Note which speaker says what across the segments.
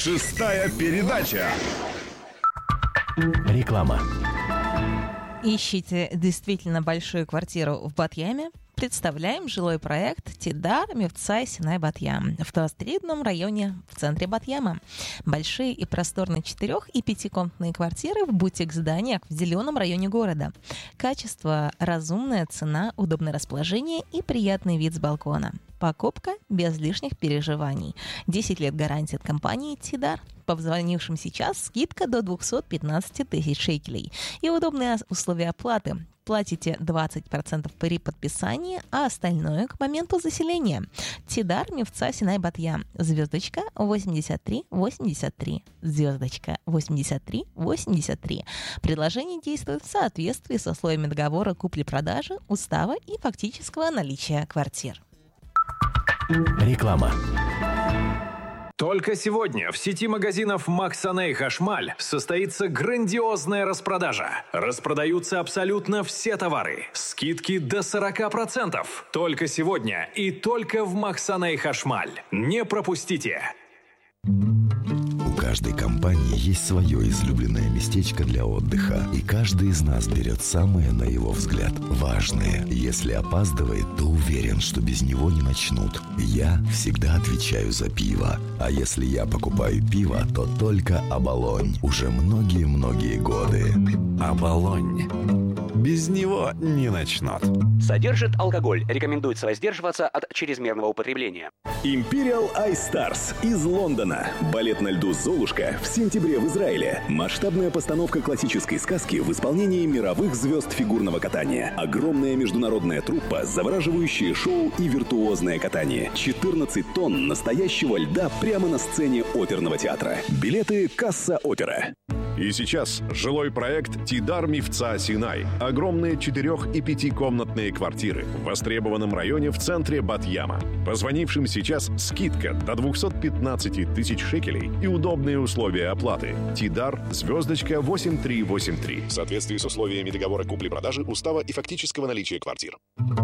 Speaker 1: Шестая передача.
Speaker 2: Реклама.
Speaker 3: Ищите действительно большую квартиру в Батьяме? Представляем жилой проект «Тидар Мевцай Синай Батьям» в Таластридном районе в центре Батьяма. Большие и просторные 4- и 5-комнатные квартиры в бутик-зданиях в зеленом районе города. Качество, разумная цена, удобное расположение и приятный вид с балкона. Покупка без лишних переживаний. 10 лет гарантии от компании «Тидар». По позвонившим сейчас скидка до 215 тысяч шекелей. И удобные условия оплаты. Платите 20% при подписании, а остальное к моменту заселения. Тидар Мевцай Синай Батьям. Звездочка 8383. Звездочка 8383. Предложение действует в соответствии с условиями договора купли-продажи, устава и фактического наличия квартир.
Speaker 2: Реклама.
Speaker 4: Только сегодня в сети магазинов Максаней Хашмаль состоится грандиозная распродажа. Распродаются абсолютно все товары. Скидки до 40%. Только сегодня и только в Максаней Хашмаль. Не пропустите!
Speaker 5: У каждой компании есть свое излюбленное местечко для отдыха, и каждый из нас берет самое, на его взгляд, важное. Если опаздывает, то уверен, что без него не начнут. Я всегда отвечаю за пиво. А если я покупаю пиво, то только Оболонь. Уже многие-многие годы. Оболонь. Без него не начнут.
Speaker 6: Содержит алкоголь. Рекомендуется воздерживаться от чрезмерного употребления.
Speaker 1: Imperial Ice Stars из Лондона. Балет на льду «Золушка» в сентябре в Израиле. Масштабная постановка классической сказки в исполнении мировых звезд фигурного катания. Огромная международная труппа, завораживающее шоу и виртуозное катание. 14 тонн настоящего льда прямо на сцене оперного театра. Билеты «Касса Опера».
Speaker 7: И сейчас жилой проект «Тидар Мевцай Синай». Огромные 4- и 5-комнатные квартиры в востребованном районе в центре Батьяма. Позвонившим сейчас скидка до 215 тысяч шекелей и удобные условия оплаты. «Тидар» звездочка 8383. В соответствии с условиями договора купли-продажи, устава и фактического наличия квартир.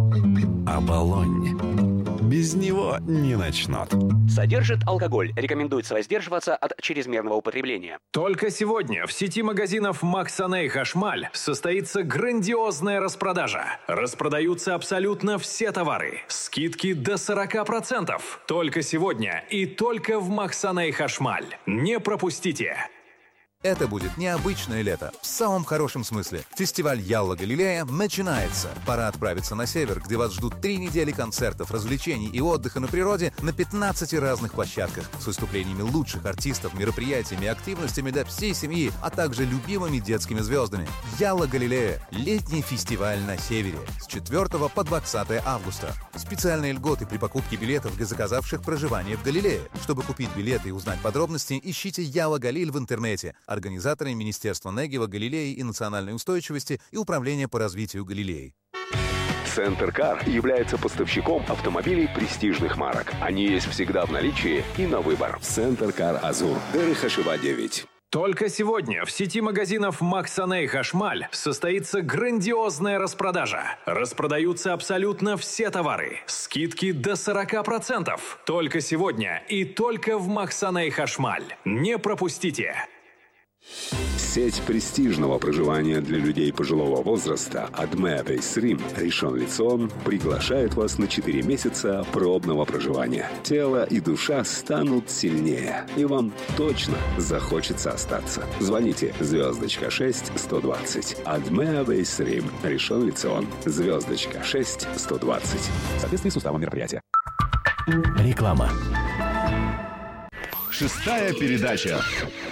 Speaker 5: Оболонь. Без него не начнут.
Speaker 6: Содержит алкоголь. Рекомендуется воздерживаться от чрезмерного употребления.
Speaker 4: Только сегодня в сети магазинов Максаней Хашмаль состоится грандиозная распродажа. Распродаются абсолютно все товары. Скидки до 40%. Только сегодня и только в Максаней Хашмаль. Не пропустите!
Speaker 8: Это будет необычное лето, в самом хорошем смысле. Фестиваль Ялла Галилея начинается. Пора отправиться на север, где вас ждут 3 недели концертов, развлечений и отдыха на природе на 15 разных площадках с выступлениями лучших артистов, мероприятиями и активностями для всей семьи, а также любимыми детскими звездами. Ялла Галилея – летний фестиваль на севере с 4 по 20 августа. Специальные льготы при покупке билетов для заказавших проживание в Галилее. Чтобы купить билеты и узнать подробности, ищите Ялла Галиль в интернете. Организаторы Министерства Негева, Галилеи и национальной устойчивости и Управления по развитию Галилеи.
Speaker 9: Центр Кар является поставщиком автомобилей престижных марок. Они есть всегда в наличии и на выбор. Центр Кар Азур. Дерехашева 9.
Speaker 4: Только сегодня в сети магазинов Максаней Хашмаль состоится грандиозная распродажа. Распродаются абсолютно все товары. Скидки до 40%. Только сегодня и только в Максаней Хашмаль. Не пропустите!
Speaker 9: Сеть престижного проживания для людей пожилого возраста Адме Бейсрим Ришон Лицон приглашает вас на 4 месяца пробного проживания. Тело и душа станут сильнее, и вам точно захочется остаться. Звоните звездочка 6 120. Адме Бейсрим Ришон Лицон. Звездочка 6 120. В соответствии с уставом мероприятия.
Speaker 2: Реклама.
Speaker 1: Шестая передача.